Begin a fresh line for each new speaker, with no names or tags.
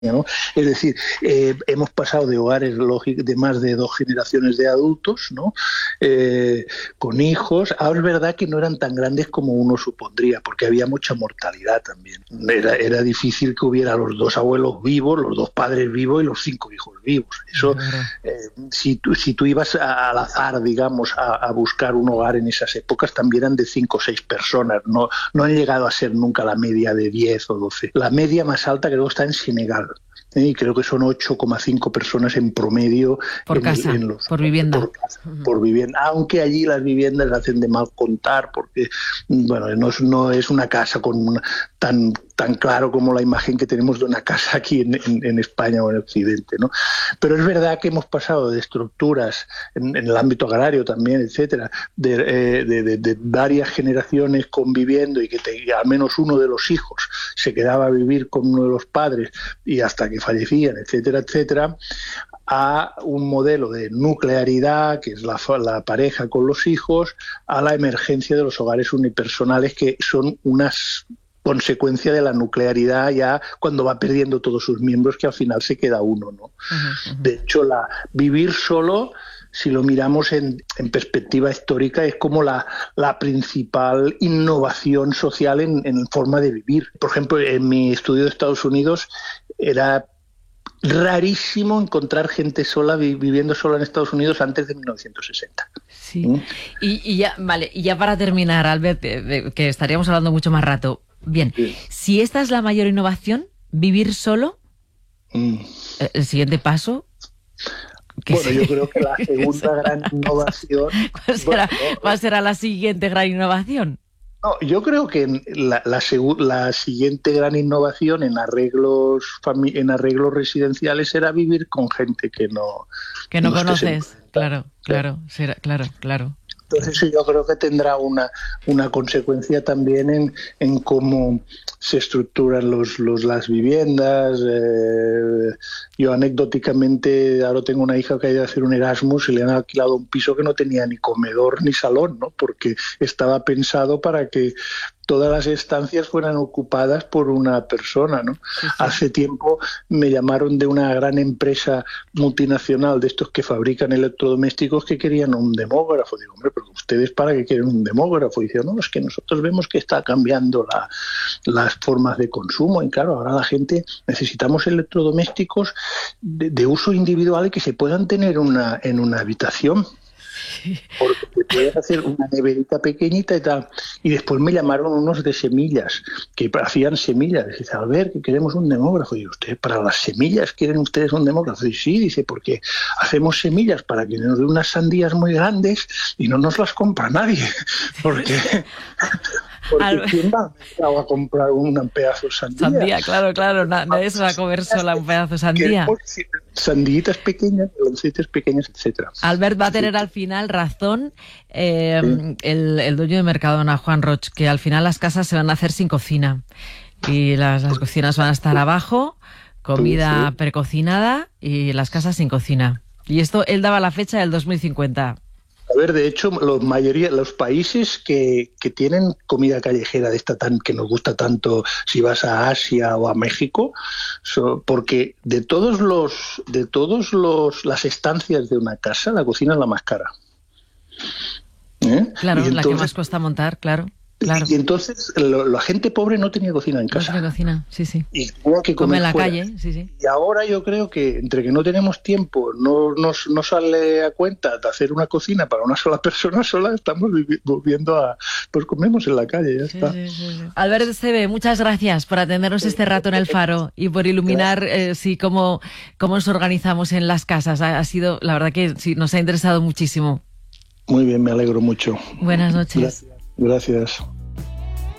¿no? Es decir, hemos pasado de hogares de más de 2 generaciones de adultos, ¿no? Con hijos. Ahora es verdad que no eran tan grandes como uno supondría, porque había mucha mortalidad también. Era difícil que hubiera los 2 abuelos vivos, los 2 padres vivos y los 5 hijos vivos. Eso, si tú ibas al azar, digamos, a buscar un hogar en esas épocas, también eran de 5 o 6 personas. No han llegado a ser nunca la media de 10 o 12. La media más alta creo que está en Senegal. Y creo que son 8,5 personas en promedio
por casa, por vivienda.
Por vivienda, aunque allí las viviendas hacen de mal contar, porque bueno, no es una casa con tan claro como la imagen que tenemos de una casa aquí en España o en Occidente, ¿no? Pero es verdad que hemos pasado de estructuras en el ámbito agrario también, etcétera, de varias generaciones conviviendo y que al menos uno de los hijos se quedaba a vivir con uno de los padres y hasta que fallecían, etcétera, etcétera, a un modelo de nuclearidad, que es la pareja con los hijos, a la emergencia de los hogares unipersonales, que son unas consecuencia de la nuclearidad ya cuando va perdiendo todos sus miembros, que al final se queda uno, ¿no? De hecho, vivir solo, si lo miramos en perspectiva histórica, es como la principal innovación social en forma de vivir. Por ejemplo, en mi estudio de Estados Unidos era rarísimo encontrar gente sola viviendo sola en Estados Unidos antes de 1960.
Sí. Y ya para terminar, Albert, que estaríamos hablando mucho más rato. Bien, sí. Si esta es la mayor innovación, vivir solo, el siguiente paso...
Bueno, yo creo que la segunda gran innovación...
¿Cuál será la siguiente gran innovación?
No, yo creo que la siguiente gran innovación en arreglos residenciales será vivir con gente que no
conoces. Claro.
Entonces yo creo que tendrá una consecuencia también en cómo se estructuran las viviendas. Yo anecdóticamente ahora tengo una hija que ha ido a hacer un Erasmus y le han alquilado un piso que no tenía ni comedor ni salón, ¿no? Porque estaba pensado para que todas las estancias fueran ocupadas por una persona, ¿no? Sí. Hace tiempo me llamaron de una gran empresa multinacional de estos que fabrican electrodomésticos que querían un demógrafo. Digo, hombre, pero ¿ustedes para qué quieren un demógrafo? Y dice, no, es que nosotros vemos que está cambiando las formas de consumo y claro, ahora la gente necesitamos electrodomésticos de uso individual y que se puedan tener en una habitación. Porque te puedes hacer una neverita pequeñita y tal. Y después me llamaron unos de semillas, que hacían semillas. Dice, a ver, que queremos un demógrafo. Y ustedes, ¿para las semillas quieren ustedes un demógrafo? Y sí, dice, porque hacemos semillas para que nos den unas sandías muy grandes y no nos las compra nadie. Porque ¿quién va a comprar un pedazo de sandía?
Sandía, claro. Nadie se va a comer sola un pedazo de sandía.
Sandías pequeñas, lancitas pequeñas, etcétera.
Albert va a tener al final razón el dueño de Mercadona, Juan Roch, que al final las casas se van a hacer sin cocina y las cocinas van a estar abajo, comida precocinada y las casas sin cocina. Y esto él daba la fecha del 2050.
A ver, de hecho, los países que tienen comida callejera de esta que nos gusta tanto, si vas a Asia o a México, porque de todas las estancias de una casa, la cocina es la más cara.
Claro, la que más cuesta montar, claro.
Y entonces la gente pobre no tenía cocina en casa.
No tenía cocina, sí.
Y tenía que
comer en la
fuera.
calle, sí.
Y ahora yo creo que entre que no tenemos tiempo, no sale a cuenta de hacer una cocina para una sola persona sola, estamos volviendo pues comemos en la calle, ya está.
Sí. Albert Esteve, muchas gracias por atendernos este rato en El Faro y por iluminar cómo nos organizamos en las casas. Ha sido, la verdad que sí, nos ha interesado muchísimo.
Muy bien, me alegro mucho.
Buenas noches.
Gracias.